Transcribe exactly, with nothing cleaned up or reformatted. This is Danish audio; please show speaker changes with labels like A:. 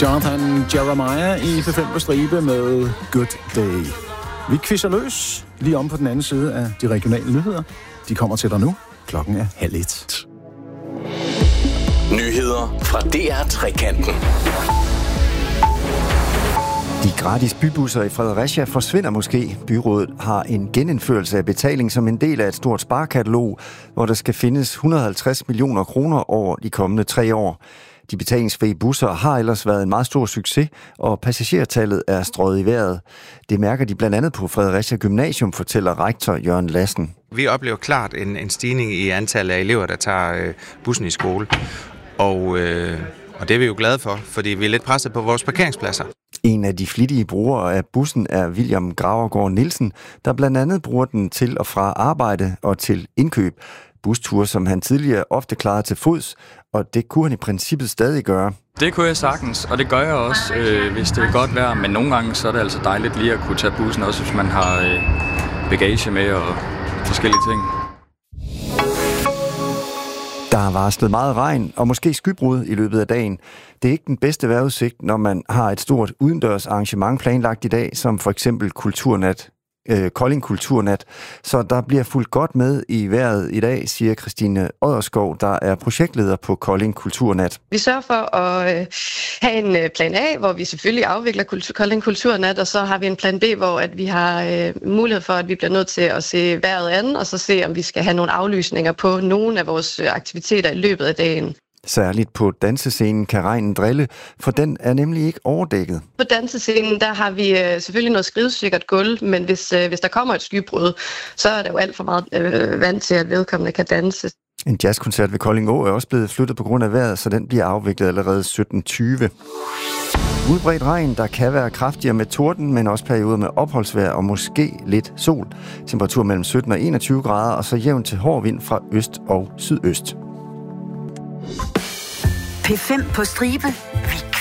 A: Jonathan Jeremiah i P fem på stribe med Good Day. Vi quizzer løs lige om på den anden side af de regionale nyheder. De kommer til dig nu. Klokken er halv et.
B: Nyheder fra D R Trekanten.
C: De gratis bybusser i Fredericia forsvinder måske. Byrådet har en genindførelse af betaling som en del af et stort sparekatalog, hvor der skal findes et hundrede og halvtreds millioner kroner over de kommende tre år. De betalingsfrie busser har ellers været en meget stor succes, og passagertallet er strøget i vejret. Det mærker de blandt andet på Fredericia Gymnasium, fortæller rektor Jørgen Lassen.
D: Vi oplever klart en, en stigning i antallet af elever, der tager øh, bussen i skole. Og, øh, og det er vi jo glade for, fordi vi er lidt presset på vores parkeringspladser.
C: En af de flittige brugere af bussen er William Gravergaard Nielsen, der blandt andet bruger den til og fra arbejde og til indkøb. Busture, som han tidligere ofte klarede til fods, og det kunne han i princippet stadig gøre.
E: Det kunne jeg sagtens, og det gør jeg også, øh, hvis det er godt vejr. Men nogle gange så er det altså dejligt lige at kunne tage bussen, også hvis man har øh, bagage med og forskellige ting.
C: Der har varslet meget regn og måske skybrud i løbet af dagen. Det er ikke den bedste vejrudsigt, når man har et stort udendørs arrangement planlagt i dag, som for eksempel Kulturnat. Øh, Kolding Kulturnat, så der bliver fulgt godt med i vejret i dag, siger Christine Odderskov, der er projektleder på Kolding Kulturnat.
F: Vi sørger for at øh, have en øh, plan A, hvor vi selvfølgelig afvikler kultur, Kolding Kulturnat, og så har vi en plan B, hvor at vi har øh, mulighed for, at vi bliver nødt til at se vejret an, og så se, om vi skal have nogle aflysninger på nogle af vores aktiviteter i løbet af dagen.
C: Særligt på dansescenen kan regnen drille, for den er nemlig ikke overdækket.
F: På dansescenen, der har vi øh, selvfølgelig noget skrivesikkert gulv, men hvis, øh, hvis der kommer et skybrud, så er der jo alt for meget øh, vand til, at vedkommende kan danse.
C: En jazzkoncert ved Kolding Å er også blevet flyttet på grund af vejret, så den bliver afviklet allerede sytten tyve. Udbredt regn, der kan være kraftigere med torden, men også perioder med opholdsvejr og måske lidt sol. Temperatur mellem sytten og enogtyve grader, og så jævn til hård vind fra øst og sydøst.
G: P fem på stribe. Vi